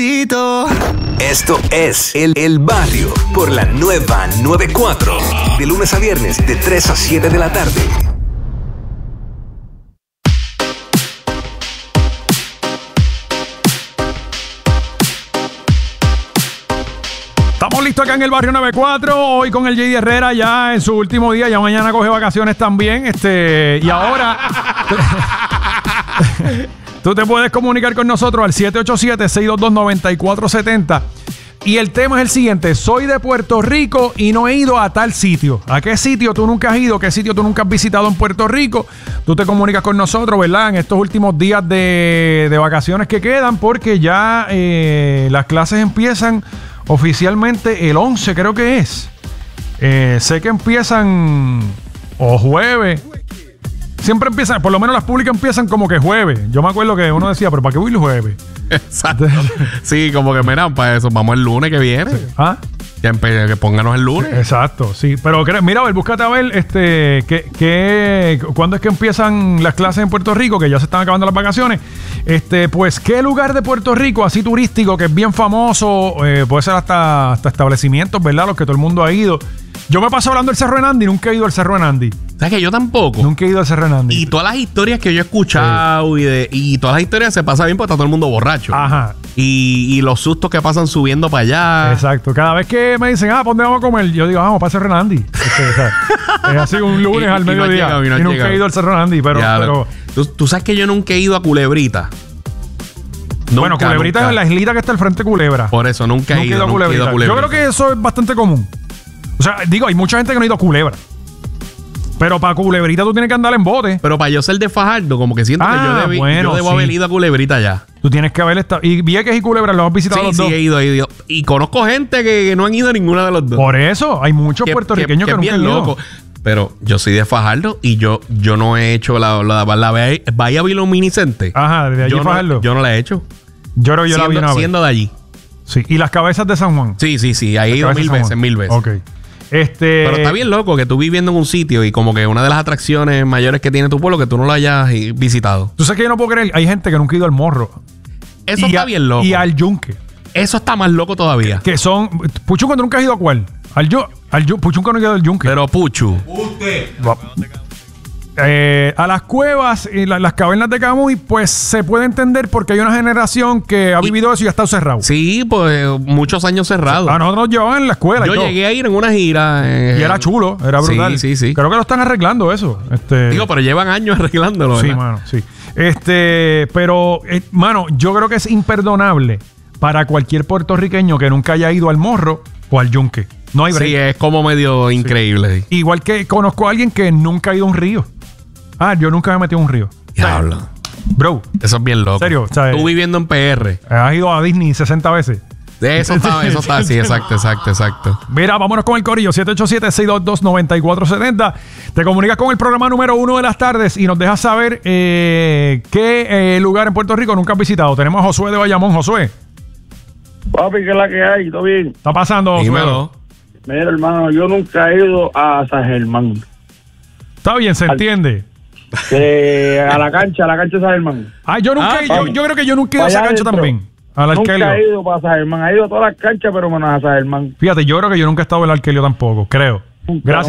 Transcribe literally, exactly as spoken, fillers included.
Esto es El, el Barrio por la nueva noventa y cuatro. De lunes a viernes de tres a siete de la tarde. Estamos listos acá en el Barrio noventa y cuatro, hoy con el J D Herrera ya en su último día, ya mañana coge vacaciones también, este, y ahora tú te puedes comunicar con nosotros al siete ocho siete, seis dos dos, nueve cuatro siete cero. Y el tema es el siguiente: soy de Puerto Rico y no he ido a tal sitio. ¿A qué sitio tú nunca has ido? ¿Qué sitio tú nunca has visitado en Puerto Rico? Tú te comunicas con nosotros, ¿verdad? En estos últimos días de, de vacaciones que quedan, porque ya eh, las clases empiezan oficialmente el once, creo que es. Eh, sé que empiezan o jueves. Siempre empiezan, por lo menos las públicas empiezan como que jueves. Yo me acuerdo que uno decía, pero ¿para qué voy el jueves? Exacto. Sí, como que miran para eso. Vamos el lunes que viene. Sí. ¿Ah? Que, empe- que pónganos el lunes. Sí, exacto, sí. Pero mira, a ver, búscate a ver este, que, que, cuándo es que empiezan las clases en Puerto Rico, que ya se están acabando las vacaciones. Este, pues, ¿qué lugar de Puerto Rico así turístico que es bien famoso? Eh, puede ser hasta, hasta establecimientos, ¿verdad? Los que todo el mundo ha ido. Yo me paso hablando del Cerro de Nandi, nunca he ido al Cerro de Nandi. ¿Sabes que yo tampoco? Nunca he ido al Cerro de Nandi. Y todas las historias que yo he escuchado sí. y, de, y todas las historias se pasa bien porque está todo el mundo borracho. Ajá. Y, y los sustos que pasan subiendo para allá. Exacto. Cada vez que me dicen, ah, ¿para dónde vamos a comer? Yo digo, vamos para el Cerro de Nandi. Este, o sea, es así un lunes y, al y mediodía. No llegado, y, no y nunca llegado. he ido al Cerro de Nandi, pero... Ya, pero ¿tú, tú sabes que yo nunca he ido a Culebrita. Bueno, Nunca, Culebrita nunca. es la islita que está al frente de Culebra. Por eso, nunca, nunca he ido, ido a nunca he ido a Culebrita. Culebrita. Yo creo que eso es bastante común. O sea, digo, hay mucha gente que no ha ido a Culebra. Pero para Culebrita tú tienes que andar en bote. Pero para yo ser de Fajardo, como que siento Ah, que yo, debí, bueno, yo debo sí. haber ido a Culebrita ya. Tú tienes que haber estado... Y Vieques y Culebra los has visitado Sí, los sí, dos. he ido, he ido. Y conozco gente que, que no han ido a ninguna de los dos. Por eso, hay muchos que, puertorriqueños que, que, que que nunca bien han ido. loco. Pero yo soy de Fajardo y yo, yo no he hecho la, la, la, la Bahía Bioluminiscente. Ajá, desde allí yo Fajardo. No, yo no la he hecho. Yo creo que yo siendo, la vi una vez. Siendo de allí. Sí. ¿Y las cabezas de San Juan? Sí, sí, sí. Ahí he Las ido cabezas mil de San veces, Juan. mil veces. Ok. Este... Pero está bien loco que tú viviendo en un sitio y como que una de las atracciones mayores que tiene tu pueblo que tú no lo hayas visitado. Tú sabes que yo no puedo creer. Hay gente que nunca ha ido al Morro. Eso y está a, bien loco. Y al Yunque. Eso está más loco todavía. Que son... Puchunco, ¿tú nunca has ido a cuál? Al yo, al yo, Puchunco no ha ido al Yunque. Pero Puchu. Eh, a las cuevas y la, las cavernas de Camuy, pues se puede entender porque hay una generación que ha Y, vivido eso y ha estado cerrado. Sí, pues muchos años cerrados. A nosotros nos llevaban en la escuela. Yo y todo. llegué a ir en una gira. Eh, Y era chulo, era brutal. Sí, sí, sí. Creo que lo están arreglando eso. Este, Digo, pero llevan años arreglándolo, sí, ¿verdad? mano, sí. Este, pero, eh, mano, yo creo que es imperdonable para cualquier puertorriqueño que nunca haya ido al Morro o al Yunque. No hay break. Sí, es como medio increíble. Sí. Igual que conozco a alguien que nunca ha ido a un río. Ah, yo nunca me he metido a un río. Diablo. Bro. Eso es bien loco. ¿Serio? O sea, tú viviendo en P R. Has ido a Disney sesenta veces. Eso está, eso está, sí, exacto, exacto, exacto. Mira, vámonos con el corillo. siete ocho siete, seis dos dos, nueve cuatro siete cero. Te comunicas con el programa número uno de las tardes y nos dejas saber eh, qué eh, lugar en Puerto Rico nunca has visitado. Tenemos a Josué de Bayamón. Josué. Papi, ¿qué es la que hay? ¿Todo bien? Está pasando, Josué. Dímelo. Mira, hermano, yo nunca he ido a San Germán. Está bien, se Al- entiende. Que a la cancha, a la cancha de San Germán. Ah, yo nunca, Ah, he- yo, vamos. yo creo que yo nunca he ido a esa Allá cancha adentro. también. Al Nunca Arkelio. he ido para San Germán. He ido a todas las canchas, pero menos a San Germán. Fíjate, yo creo que yo nunca he estado en el Arkelio tampoco, creo. Nunca. Gracias.